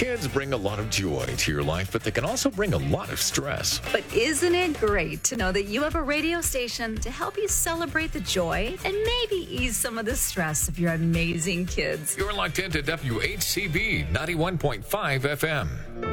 Kids bring a lot of joy to your life, but they can also bring a lot of stress. But isn't it great to know that you have a radio station to help you celebrate the joy and maybe ease some of the stress of your amazing kids? You're locked into WHCB 91.5 FM.